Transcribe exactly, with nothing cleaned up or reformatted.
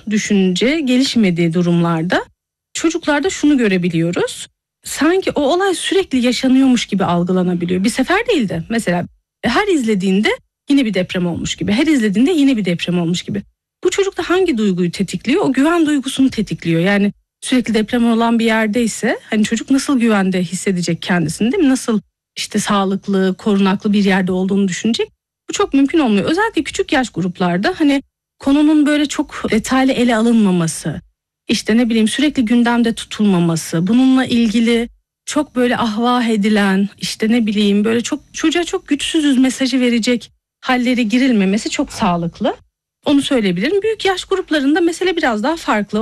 düşünce gelişmediği durumlarda çocuklarda şunu görebiliyoruz. Sanki o olay sürekli yaşanıyormuş gibi algılanabiliyor. Bir sefer değil de mesela her izlediğinde yine bir deprem olmuş gibi. Her izlediğinde yine bir deprem olmuş gibi. Bu çocukta hangi duyguyu tetikliyor? O güven duygusunu tetikliyor. Yani sürekli deprem olan bir yerdeyse hani çocuk nasıl güvende hissedecek kendisini, değil mi? Nasıl işte sağlıklı, korunaklı bir yerde olduğunu düşünecek. Bu çok mümkün olmuyor. Özellikle küçük yaş gruplarda hani konunun böyle çok detaylı ele alınmaması, işte ne bileyim sürekli gündemde tutulmaması, bununla ilgili çok böyle ahvah edilen, işte ne bileyim böyle çok çocuğa çok güçsüzüz mesajı verecek hallere girilmemesi çok sağlıklı. Onu söyleyebilirim. Büyük yaş gruplarında mesele biraz daha farklı.